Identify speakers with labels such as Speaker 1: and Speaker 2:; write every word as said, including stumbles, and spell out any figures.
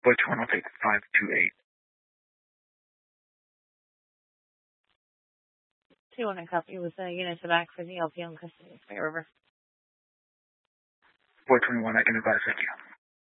Speaker 1: Which one? I'll take five two eight.
Speaker 2: two one, I copy with the units back for the L P on custody of Spray River.
Speaker 1: four twenty-one, I can advise, thank you.